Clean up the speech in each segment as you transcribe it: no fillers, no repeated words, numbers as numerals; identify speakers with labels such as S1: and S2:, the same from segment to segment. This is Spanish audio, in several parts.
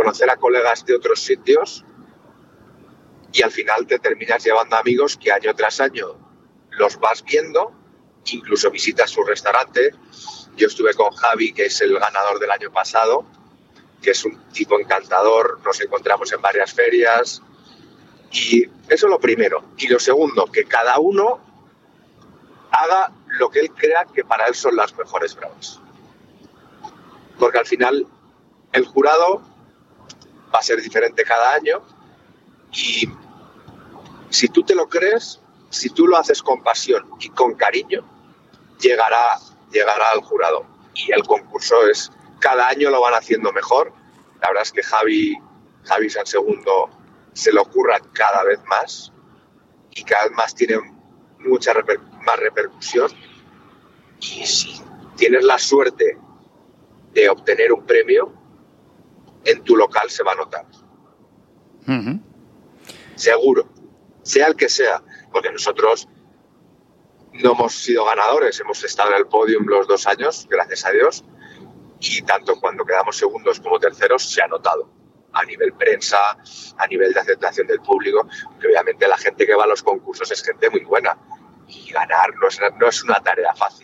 S1: conocer a colegas de otros sitios y al final te terminas llevando amigos que año tras año los vas viendo, incluso visitas su restaurante. Yo estuve con Javi, que es el ganador del año pasado, que es un tipo encantador, nos encontramos en varias ferias y eso es lo primero. Y lo segundo, que cada uno haga lo que él crea que para él son las mejores bravas. Porque al final el jurado va a ser diferente cada año y si tú te lo crees, si tú lo haces con pasión y con cariño, llegará al jurado. Y el concurso es, cada año lo van haciendo mejor. La verdad es que Javi San Segundo se lo ocurra cada vez más y cada vez más tiene mucha más repercusión. Y si tienes la suerte de obtener un premio, en tu local se va a notar. Uh-huh. Seguro, sea el que sea, porque nosotros no hemos sido ganadores, hemos estado en el podium los 2 años, gracias a Dios, y tanto cuando quedamos segundos como terceros se ha notado a nivel prensa, a nivel de aceptación del público, que obviamente la gente que va a los concursos es gente muy buena y ganar no es una tarea fácil.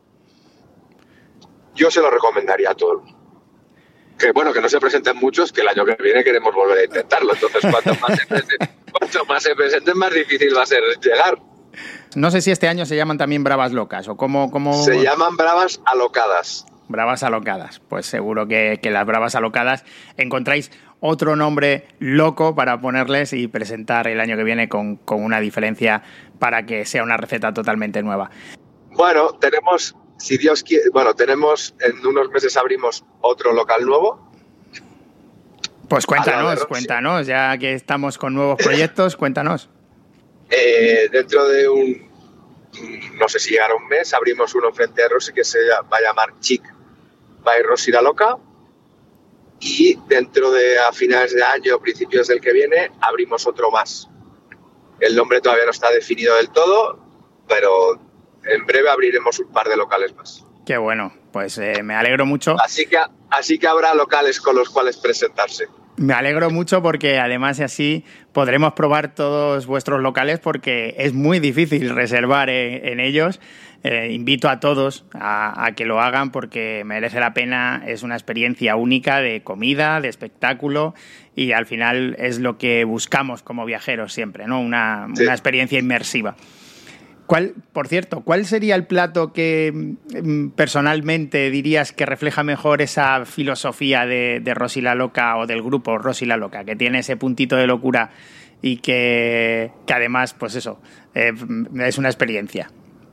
S1: Yo se lo recomendaría a todo el mundo. Que bueno, que no se presenten muchos, que el año que viene queremos volver a intentarlo. Entonces, cuanto más se presenten, más difícil va a ser llegar.
S2: No sé si este año se llaman también bravas locas o cómo...
S1: Se llaman bravas alocadas.
S2: Bravas alocadas. Pues seguro que las bravas alocadas encontráis otro nombre loco para ponerles y presentar el año que viene con una diferencia para que sea una receta totalmente nueva.
S1: Bueno, tenemos... Si Dios quiere, en unos meses abrimos otro local nuevo.
S2: Pues cuéntanos, ya que estamos con nuevos proyectos, cuéntanos.
S1: Dentro de no sé si llegará un mes, abrimos uno frente a Rosy que se va a llamar Chic by Rosy la Loca. Y dentro de a finales de año, principios del que viene, abrimos otro más. El nombre todavía no está definido del todo, pero... en breve abriremos un par de locales más.
S2: Qué bueno, pues me alegro mucho.
S1: Así que habrá locales con los cuales presentarse.
S2: Me alegro mucho porque además así podremos probar todos vuestros locales porque es muy difícil reservar en ellos. Invito a todos a que lo hagan porque merece la pena, es una experiencia única de comida, de espectáculo y al final es lo que buscamos como viajeros siempre, ¿no? Una experiencia inmersiva. Por cierto, ¿cuál sería el plato que personalmente dirías que refleja mejor esa filosofía de Rosy la Loca o del grupo Rosy la Loca, que tiene ese puntito de locura y que además, pues eso, es una experiencia?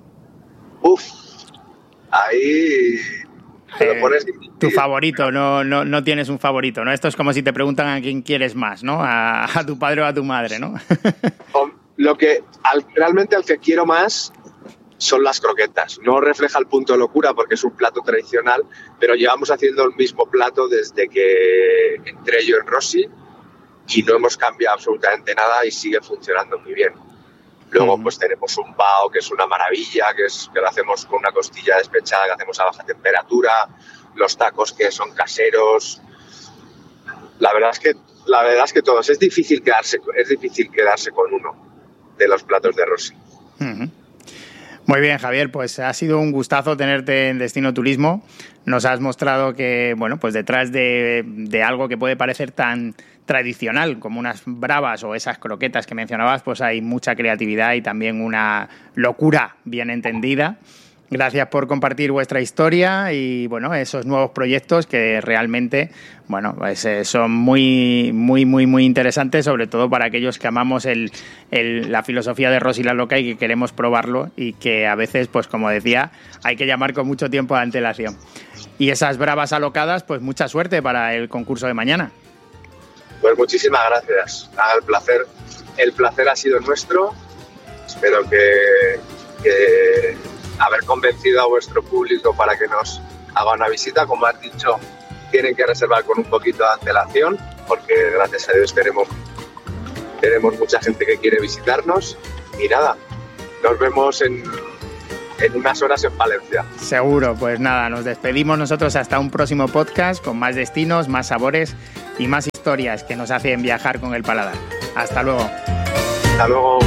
S1: Ahí te lo pones difícil.
S2: Tu favorito, no tienes un favorito, ¿no? Esto es como si te preguntan a quién quieres más, ¿no? A tu padre o a tu madre, ¿no?
S1: Realmente al que quiero más son las croquetas. No refleja el punto de locura porque es un plato tradicional, pero llevamos haciendo el mismo plato desde que entré yo en Rosy y no hemos cambiado absolutamente nada y sigue funcionando muy bien. Luego pues tenemos un bao que es una maravilla, que lo hacemos con una costilla despechada que hacemos a baja temperatura, los tacos que son caseros. La verdad es que todos. Es difícil quedarse con uno de los platos de Rosy.
S2: Uh-huh. Muy bien, Javier, pues ha sido un gustazo tenerte en Destino Turismo. Nos has mostrado que, bueno, pues detrás de algo que puede parecer tan tradicional como unas bravas o esas croquetas que mencionabas, pues hay mucha creatividad y también una locura bien entendida. Gracias por compartir vuestra historia y, bueno, esos nuevos proyectos que realmente, bueno, pues son muy, muy, muy, muy interesantes, sobre todo para aquellos que amamos la filosofía de Rosy la Loca y que queremos probarlo y que a veces, pues como decía, hay que llamar con mucho tiempo de antelación. Y esas bravas alocadas, pues mucha suerte para el concurso de mañana.
S1: Pues muchísimas gracias. El placer ha sido nuestro. Espero que haber convencido a vuestro público para que nos haga una visita. Como has dicho, tienen que reservar con un poquito de antelación porque gracias a Dios tenemos mucha gente que quiere visitarnos y nada, nos vemos en unas horas en Valencia.
S2: Seguro, pues nada, nos despedimos nosotros hasta un próximo podcast con más destinos, más sabores y más historias que nos hacen viajar con el paladar. Hasta luego.
S1: Hasta luego.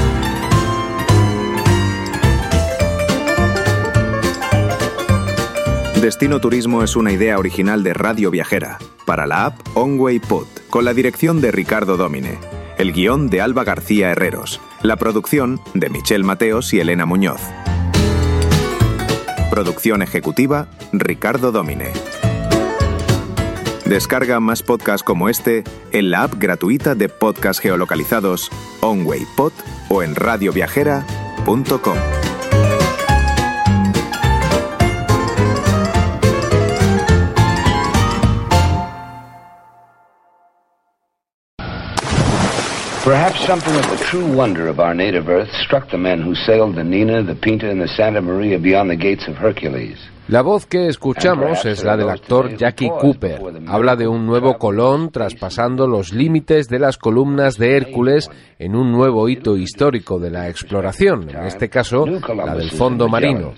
S3: Destino Turismo es una idea original de Radio Viajera, para la app OnWay Pod, con la dirección de Ricardo Domine, el guión de Alba García Herreros, la producción de Michelle Mateos y Elena Muñoz. Producción ejecutiva, Ricardo Domine. Descarga más podcasts como este en la app gratuita de podcast geolocalizados OnWay Pod o en radioviajera.com.
S4: Perhaps something of the true wonder of our native earth struck the men who sailed the Nina, the Pinta, and the Santa Maria beyond the gates of Hercules.
S5: La voz que escuchamos es la del actor Jackie Cooper. Habla de un nuevo Colón traspasando los límites de las columnas de Hércules en un nuevo hito histórico de la exploración, en este caso, la del fondo marino.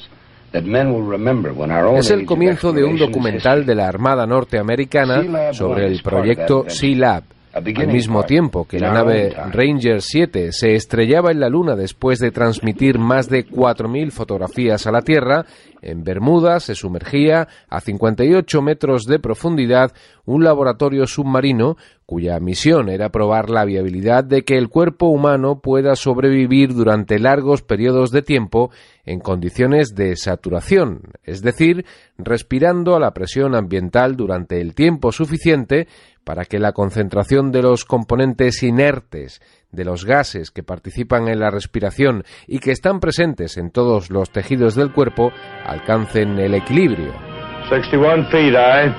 S5: Es el comienzo de un documental de la Armada norteamericana sobre el proyecto Sea Lab. Al mismo tiempo que la nave Ranger 7 se estrellaba en la Luna después de transmitir más de 4.000 fotografías a la Tierra, en Bermuda se sumergía a 58 metros de profundidad un laboratorio submarino cuya misión era probar la viabilidad de que el cuerpo humano pueda sobrevivir durante largos periodos de tiempo en condiciones de saturación, es decir, respirando a la presión ambiental durante el tiempo suficiente para que la concentración de los componentes inertes, de los gases que participan en la respiración y que están presentes en todos los tejidos del cuerpo, alcancen el equilibrio.
S6: 61 feet, aye.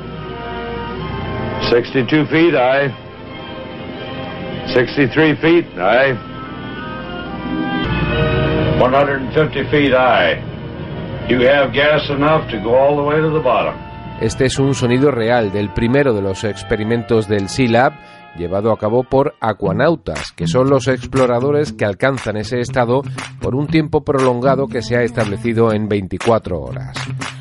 S6: 62 feet, aye. 63 feet, aye. 150 feet, aye. You have gas enough to go all the way to the bottom.
S5: Este es un sonido real del primero de los experimentos del Sea Lab, llevado a cabo por acuanautas, que son los exploradores que alcanzan ese estado por un tiempo prolongado que se ha establecido en 24 horas.